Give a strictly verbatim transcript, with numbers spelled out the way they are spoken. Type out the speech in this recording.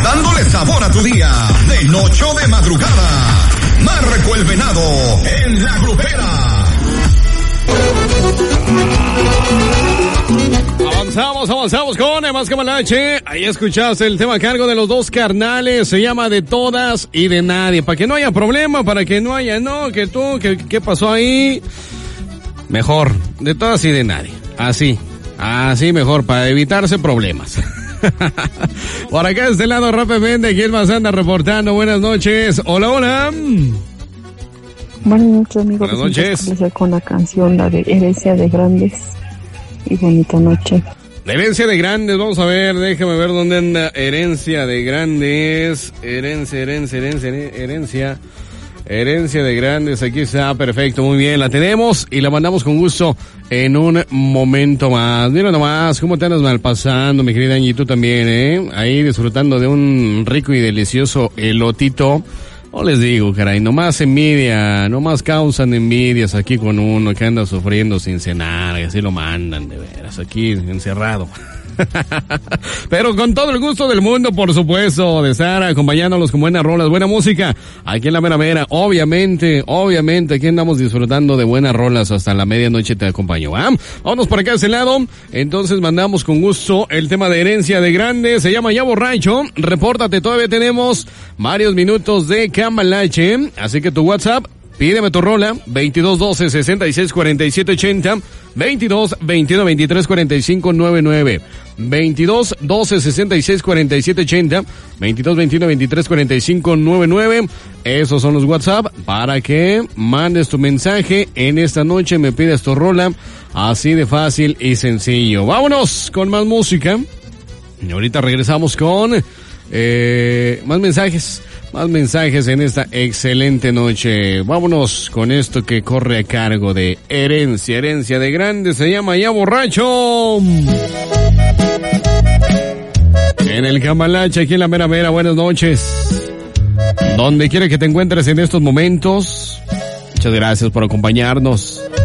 dándole sabor a tu día, de noche o de madrugada. Marco el Venado en La Grupera. Avanzamos, avanzamos con Más Cambalache. Ahí escuchaste el tema a cargo de los dos carnales. Se llama De Todas y de Nadie. Para que no haya problema, para que no haya, no, que tú, que qué pasó ahí. Mejor, de todas y de nadie. Así, así mejor, para evitarse problemas. Por acá de este lado rápidamente, ¿quién más anda reportando? Buenas noches. Hola, hola. Buenas noches, amigos. Buenas noches. Con la canción, la de Herencia de Grandes. Y bonita noche. La Herencia de Grandes, vamos a ver, déjame ver dónde anda Herencia de Grandes. Herencia, herencia, herencia, herencia. Herencia de Grandes, aquí está, perfecto, muy bien, la tenemos y la mandamos con gusto en un momento más. Mira nomás, cómo te andas malpasando, mi querida Angie, tú también, ¿eh? Ahí disfrutando de un rico y delicioso elotito. No les digo, caray, nomás envidia, nomás causan envidias aquí con uno que anda sufriendo sin cenar, y así lo mandan, de veras, aquí encerrado. Pero con todo el gusto del mundo, por supuesto, de estar acompañándolos con buenas rolas, buena música, aquí en la mera mera, obviamente, obviamente, aquí andamos disfrutando de buenas rolas hasta la medianoche te acompaño, ¿ah? Vámonos por acá de ese lado, entonces mandamos con gusto el tema de Herencia de Grandes, se llama Ya Borracho, repórtate, todavía tenemos varios minutos de Cambalache, así que tu WhatsApp, pídeme tu rola, veintidós doce sesenta y seis cuarenta y siete ochenta, veintidós veintiuno veintitrés cuarenta y cinco noventa y nueve, veintidós doce sesenta y seis cuarenta y siete ochenta, veintidós veintiuno veintitrés cuarenta y cinco noventa y nueve. Esos son los WhatsApp para que mandes tu mensaje en esta noche, me pides tu rola, así de fácil y sencillo. Vámonos con más música. Y ahorita regresamos con eh, más mensajes. Más mensajes en esta excelente noche. Vámonos con esto que corre a cargo de Herencia, Herencia de Grandes. Se llama Ya Borracho. En el Cambalache, aquí en la mera mera. Buenas noches. Donde quiera que te encuentres en estos momentos. Muchas gracias por acompañarnos.